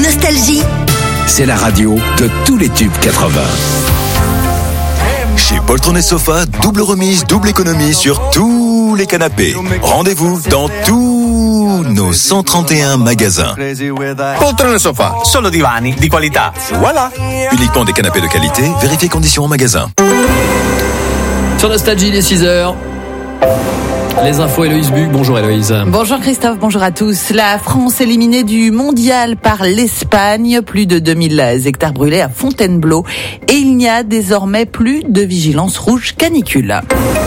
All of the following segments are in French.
Nostalgie, c'est la radio de tous les tubes 80. Chez Poltron & Sofa, double remise, double économie sur tous les canapés. Rendez-vous dans tous nos 131 magasins. Poltron & Sofa, solo divani di qualità. Voilà. Uniquement des canapés de qualité, vérifiez conditions en magasin. Sur Nostalgie, il est 6h. Les infos, Héloïse Buc. Bonjour Héloïse. Bonjour Christophe, bonjour à tous. La France éliminée du mondial par l'Espagne. Plus de 2000 hectares brûlés à Fontainebleau. Et il n'y a désormais plus de vigilance rouge canicule.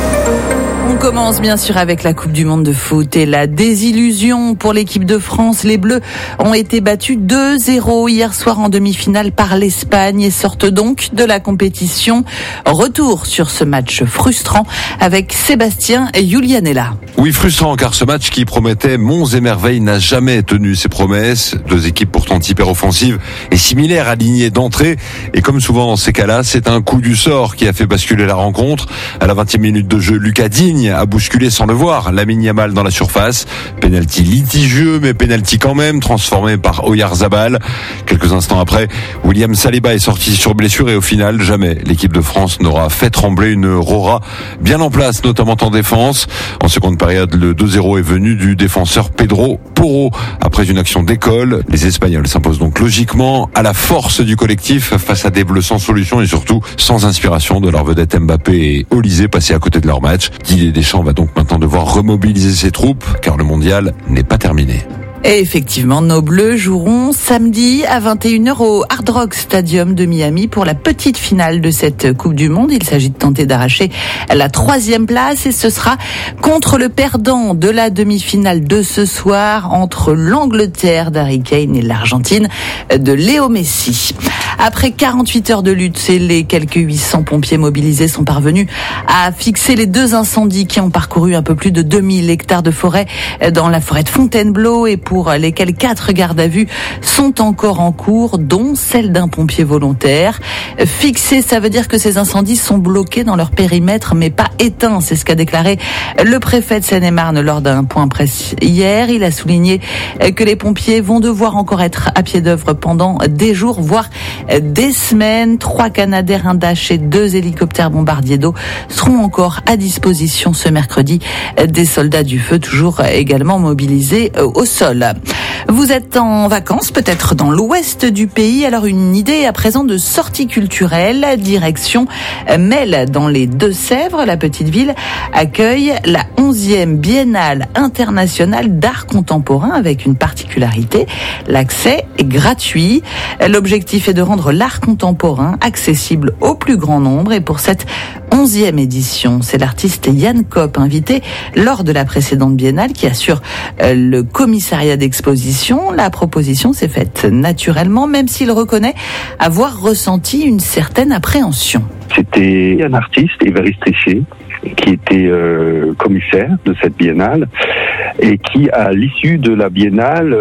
On commence bien sûr avec la Coupe du Monde de foot et la désillusion pour l'équipe de France. Les Bleus ont été battus 2-0 hier soir en demi-finale par l'Espagne et sortent donc de la compétition. Retour sur ce match frustrant avec Sébastien Julianella. Oui, frustrant car ce match qui promettait monts et merveilles n'a jamais tenu ses promesses. Deux équipes pourtant hyper offensives et similaires alignées d'entrée. Et comme souvent dans ces cas-là, c'est un coup du sort qui a fait basculer la rencontre. À la 20e minute de jeu, Lucas Digne a bousculé sans le voir Lamine Yamal dans la surface. Penalty litigieux, mais penalty quand même, transformé par Oyarzabal. Quelques instants après, William Saliba est sorti sur blessure et au final, jamais l'équipe de France n'aura fait trembler une Rora bien en place, notamment en défense. En seconde période, le 2-0 est venu du défenseur Pedro Porro. Après une action d'école, les Espagnols s'imposent donc logiquement à la force du collectif face à des Bleus sans solution et surtout sans inspiration de leur vedette Mbappé et Olysée passés à côté de leur match. Didier Deschamps va donc maintenant devoir remobiliser ses troupes car le mondial n'est pas terminé. Et effectivement, nos Bleus joueront samedi à 21h au Hard Rock Stadium de Miami pour la petite finale de cette Coupe du Monde. Il s'agit de tenter d'arracher la 3e place et ce sera contre le perdant de la demi-finale de ce soir entre l'Angleterre d'Harry Kane et l'Argentine de Léo Messi. Après 48 heures de lutte, les quelques 800 pompiers mobilisés sont parvenus à fixer les 2 incendies qui ont parcouru un peu plus de 2000 hectares de forêt dans la forêt de Fontainebleau et pour lesquels 4 gardes à vue sont encore en cours, dont celle d'un pompier volontaire. Fixés, ça veut dire que ces incendies sont bloqués dans leur périmètre, mais pas éteints. C'est ce qu'a déclaré le préfet de Seine-et-Marne lors d'un point presse hier. Il a souligné que les pompiers vont devoir encore être à pied d'œuvre pendant des jours, voire des semaines. 3 Canadair, un Dash et 2 hélicoptères bombardiers d'eau seront encore à disposition ce mercredi. Des soldats du feu toujours également mobilisés au sol. Vous êtes en vacances, peut-être dans l'ouest du pays, alors une idée à présent de sortie culturelle, direction Melle dans les Deux-Sèvres. La petite ville accueille la 11e Biennale internationale d'art contemporain avec une particularité, l'accès est gratuit. L'objectif est de rendre l'art contemporain accessible au plus grand nombre et pour cette 11e édition, c'est l'artiste Yann Kopp invité lors de la précédente Biennale qui assure le commissariat d'exposition. La proposition s'est faite naturellement, même s'il reconnaît avoir ressenti une certaine appréhension. C'était un artiste, Évariste Richer, qui était commissaire de cette biennale et qui, à l'issue de la biennale,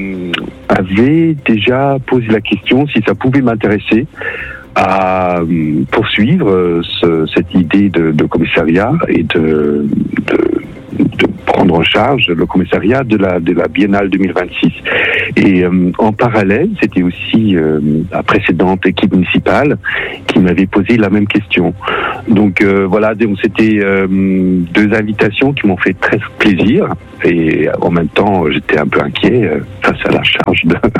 avait déjà posé la question si ça pouvait m'intéresser à poursuivre cette idée de commissariat et de prendre en charge le commissariat de la Biennale 2026. Et en parallèle, c'était aussi la précédente équipe municipale qui m'avait posé la même question. Donc voilà, donc c'était 2 invitations qui m'ont fait très plaisir et en même temps j'étais un peu inquiet face à la charge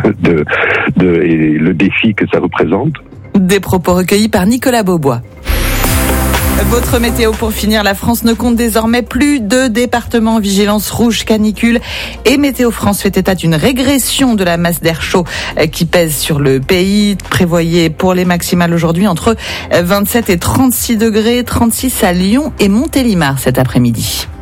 et le défi que ça représente. Des propos recueillis par Nicolas Beaubois. Votre météo pour finir, la France ne compte désormais plus de départements en vigilance rouge canicule et Météo France fait état d'une régression de la masse d'air chaud qui pèse sur le pays. Prévoyez pour les maximales aujourd'hui entre 27 et 36 degrés, 36 à Lyon et Montélimar cet après-midi.